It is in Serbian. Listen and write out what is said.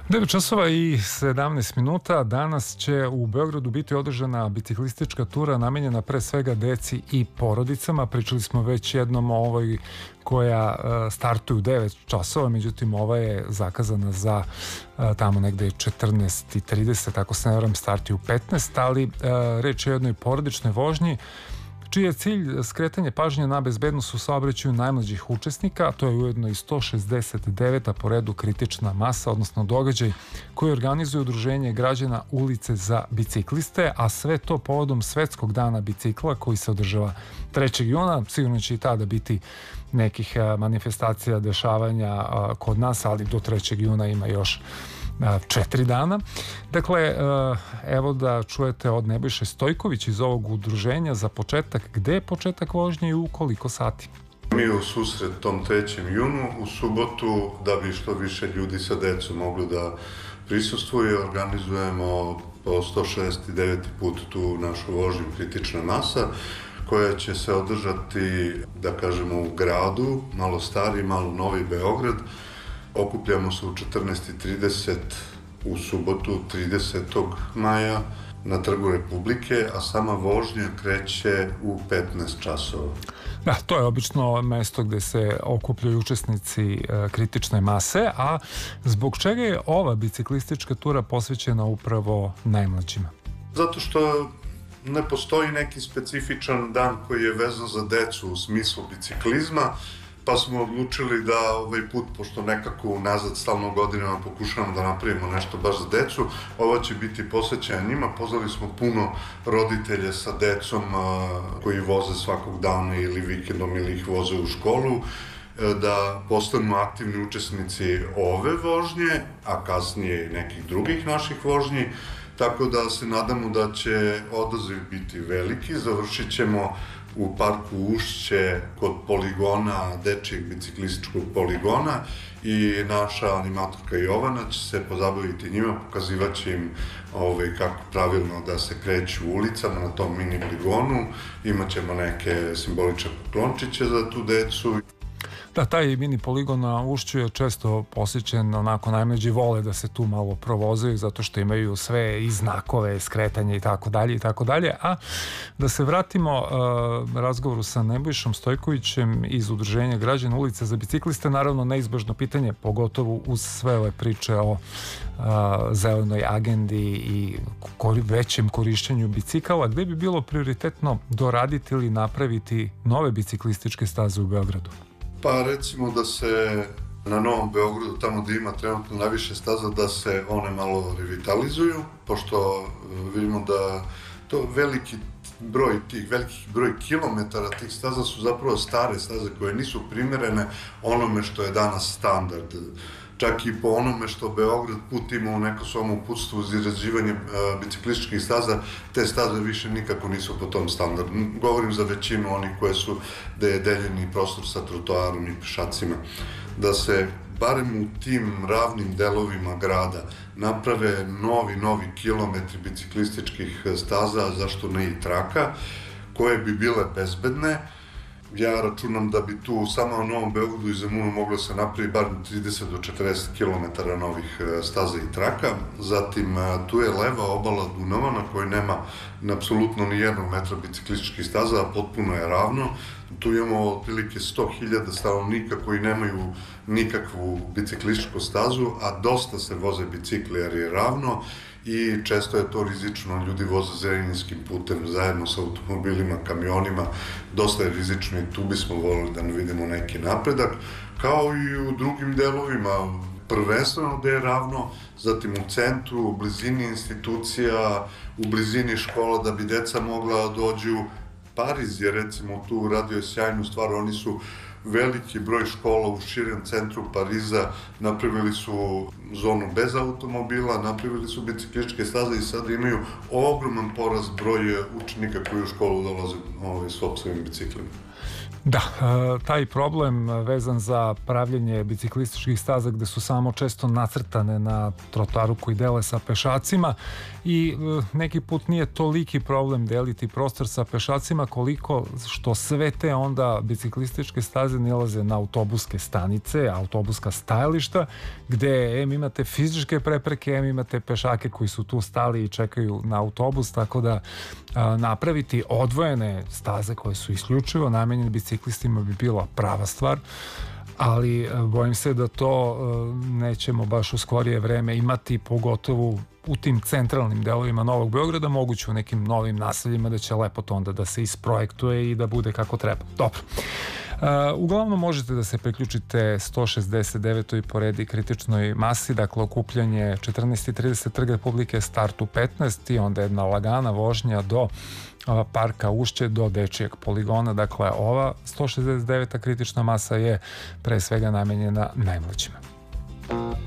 9 časova i 17 minuta. Danas će u Beogradu biti održana biciklistička tura namenjena pre svega deci i porodicama. Pričali smo već jednom o ovoj koja startuje u 9 časova, međutim ova je zakazana za tamo negde 14:30, ako se ne varam starti u 15, ali reč je o jednoj porodičnoj vožnji čiji je cilj skretanje pažnje na bezbednost u saobraćaju najmlađih učesnika. To je ujedno i 169. po redu kritična masa, odnosno događaj koji organizuje Udruženje građana Ulice za bicikliste, a sve to povodom Svetskog dana bicikla koji se održava 3. juna. Sigurno će i tada biti nekih manifestacija, dešavanja kod nas, ali do 3. juna ima još 4 dana. Dakle, evo da čujete od Nebojše Stojković iz ovog udruženja za početak, gde je početak vožnje i u koliko sati? Mi u susret tom 3. junu, u subotu, da bi što više ljudi sa decom mogli da prisustvuje, organizujemo po 169. put tu našu vožnju kritična masa, koja će se održati, da kažemo, u gradu, malo stari, malo novi Beograd. Okupljamo se u 14:30 u subotu 30. maja na Trgu Republike, a sama vožnja kreće u 15 časova. Da, to je obično mesto gde se okupljaju učesnici kritične mase, a zbog čega je ova biciklistička tura posvećena upravo najmlađima? Zato što ne postoji neki specifičan dan koji je vezan za decu u smislu biciklizma, pa smo odlučili da ovaj put, pošto nekako unazad stalno godinama pokušavamo da napravimo nešto baš za decu, ova će biti posvećena njima. Pozvali smo puno roditelja sa decom koji voze svakog dana ili vikendom ili ih voze u školu, da postanu aktivni učesnici ove vožnje, a kasnije i nekih drugih naših vožnji, tako da se nadamo da će odaziv biti veliki. Završit ćemo u parku Ušće kod poligona, dečijeg biciklističkog poligona, i naša animatorka Jovana će se pozabaviti njima, pokazivat će im kako pravilno da se kreću ulicama na tom mini poligonu. Imaćemo neke simbolične poklončiće za tu decu. Da, taj mini poligon na Ušću je često posjećen, onako najmlađi vole da se tu malo provozaju zato što imaju sve i znakove, skretanje i tako dalje i tako dalje. A da se vratimo razgovoru sa Nebojšom Stojkovićem iz Udruženja građana Ulice za bicikliste, naravno neizbežno pitanje, pogotovo uz sve ove priče o zelenoj agendi i većem korišćenju bicikala, gde bi bilo prioritetno doraditi ili napraviti nove biciklističke staze u Beogradu? Pa recimo da se na Novom Beogradu, tamo gde ima trenutno najviše staza, da se one malo revitalizuju, pošto vidimo da to veliki broj kilometara tih staza su zapravo stare staze koje nisu primerene onome što je danas standard. Čak i po onome što Beograd put ima u neko svom uputstvu za izrađivanje biciklističkih staza, te staze više nikako nisu po tom standardu. Govorim za većinu onih koje su gde je deljeni prostor sa trotoarom i pešacima. Da se barem u tim ravnim delovima grada naprave novi kilometri biciklističkih staza, zašto ne i traka, koje bi bile bezbedne. Ja računam da bi tu samo u Novom Beogradu i Zemunu moglo se napravi bar 30 do 40 km novih staza i traka. Zatim tu je leva obala Dunava na kojoj nema apsolutno ni jednog metra biciklističkih staza, a potpuno je ravno. Tu imamo otprilike 100.000 stanovnika koji nemaju nikakvu biciklističku stazu, a dosta se voze bicikli jer je ravno i često je to rizično. Ljudi voze Zrenjaninskim putem zajedno sa automobilima, kamionima, dosta je rizično i tu bismo volili da ne vidimo neki napredak, kao i u drugim delovima, prvenstveno gde je ravno, zatim u centru, u blizini institucija, u blizini škola da bi deca mogla dođu. Pariz je recimo tu radio sjajnu stvar, oni su veliki broj škola u širem centru Pariza, napravili su zonu bez automobila, napravili su biciklističke staze i sada imaju ogroman porast broj učenika koji u školu dolaze s sopstvenim biciklima. Da, taj problem vezan za pravljenje biciklističkih staza gde su samo često nacrtane na trotoaru koji dele sa pešacima i neki put nije toliki problem deliti prostor sa pešacima koliko što sve te onda biciklističke staze nilaze na autobuske stanice, autobuska stajališta gde imate fizičke prepreke, imate pešake koji su tu stali i čekaju na autobus, tako da napraviti odvojene staze koje su isključivo namenjene biciklistima bi bila prava stvar, ali bojim se da to nećemo baš u skorije vreme imati, pogotovo u tim centralnim delovima Novog Beograda, moguće u nekim novim naseljima da će lepo to onda da se isprojektuje i da bude kako treba. Dobro. Uglavnom možete da se priključite 169. po redi kritičnoj masi, dakle okupljanje 14:30 Trg Republike, start u 15 i onda jedna lagana vožnja do parka Ušće do dečijeg poligona. Dakle, ova 169. kritična masa je pre svega namenjena najmlađima.